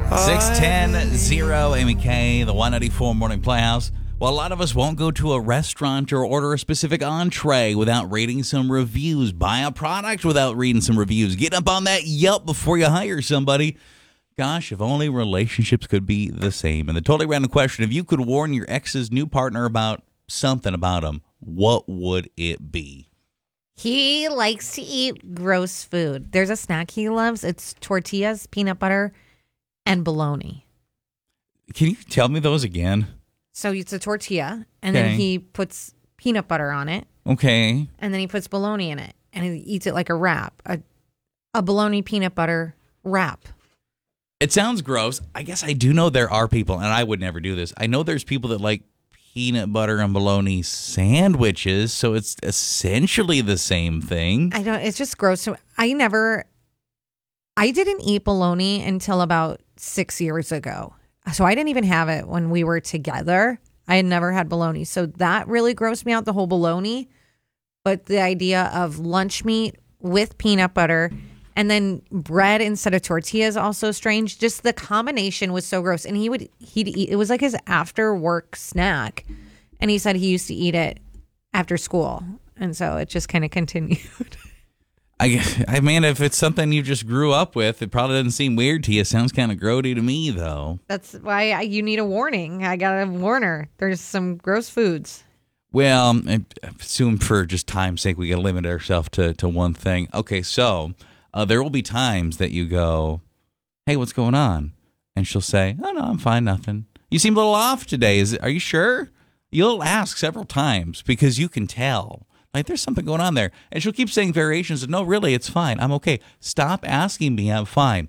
610 Amy K, the 194 Morning Playhouse. Well, a lot of us won't go to a restaurant or order a specific entree without reading some reviews. Buy a product without reading some reviews. Get up on that Yelp before you hire somebody. Gosh, if only relationships could be the same. And the totally random question, if you could warn your ex's new partner about something about him, what would it be? He likes to eat gross food. There's a snack he loves. It's tortillas, peanut butter, and bologna. Can you tell me those again? So it's a tortilla, and then he puts peanut butter on it. Okay. And then he puts bologna in it, and he eats it like a wrap, a bologna peanut butter wrap. It sounds gross. I guess I do know there are people, and I would never do this. I know there's people that like peanut butter and bologna sandwiches, so it's essentially the same thing. I don't. It's just gross. So I didn't eat bologna until about 6 years ago. So I didn't even have it when we were together. I had never had bologna. So that really grossed me out, the whole bologna. But the idea of lunch meat with peanut butter and then bread instead of tortillas also strange. Just the combination was so gross. And he'd eat, it was like his after work snack. And he said he used to eat it after school. And so it just kind of continued. I mean, if it's something you just grew up with, it probably doesn't seem weird to you. It sounds kind of grody to me, though. That's why you need a warning. I got to warn her. There's some gross foods. Well, I assume for just time's sake, we got to limit ourselves to one thing. Okay, so there will be times that you go, hey, what's going on? And she'll say, oh, no, I'm fine, nothing. You seem a little off today. Are you sure? You'll ask several times because you can tell. Like, there's something going on there. And she'll keep saying variations of, no, really, it's fine. I'm okay. Stop asking me. I'm fine.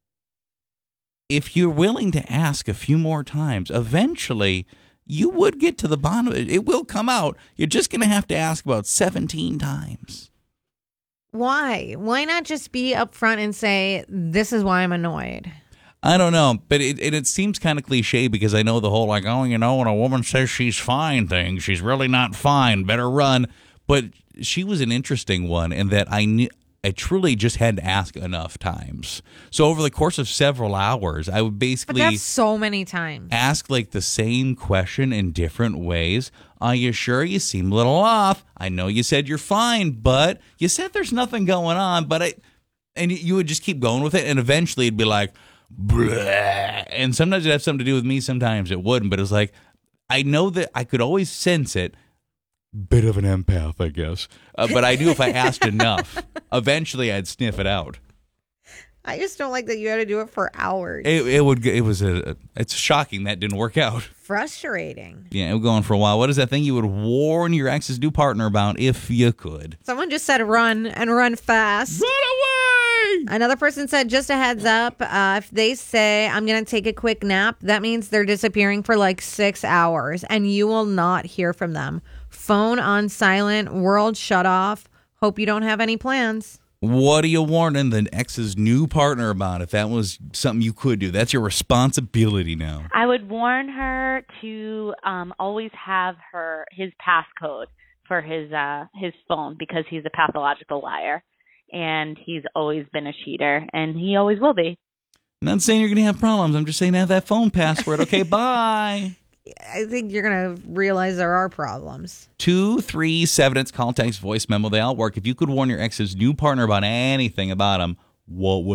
If you're willing to ask a few more times, eventually you would get to the bottom of it. It will come out. You're just going to have to ask about 17 times. Why? Why not just be upfront and say, this is why I'm annoyed? I don't know, but it seems kind of cliche because I know the whole, like, oh, you know, when a woman says she's fine thing, she's really not fine. Better run. But she was an interesting one in that I truly just had to ask enough times. So over the course of several hours, I would basically but that's so many times. Ask like the same question in different ways. Are you sure? You seem a little off. I know you said you're fine, but you said there's nothing going on. And you would just keep going with it, and eventually it'd be like, bleh. And sometimes it'd have something to do with me. Sometimes it wouldn't. But it's like I know that I could always sense it. Bit of an empath, I guess. But I knew if I asked enough, eventually I'd sniff it out. I just don't like that you had to do it for hours. It's shocking that didn't work out. Frustrating. Yeah, it was going for a while. What is that thing you would warn your ex's new partner about if you could? Someone just said run and run fast. Run away! Another person said, just a heads up, if they say, I'm going to take a quick nap, that means they're disappearing for like 6 hours and you will not hear from them. Phone on silent, world shut off. Hope you don't have any plans. What are you warning the ex's new partner about if that was something you could do? That's your responsibility now. I would warn her to always have his passcode for his phone because he's a pathological liar. And he's always been a cheater, and he always will be. I'm not saying you're going to have problems. I'm just saying have that phone password. Okay, bye. I think you're going to realize there are problems. 237, it's call, text, voice memo. They all work. If you could warn your ex's new partner about anything about him, what would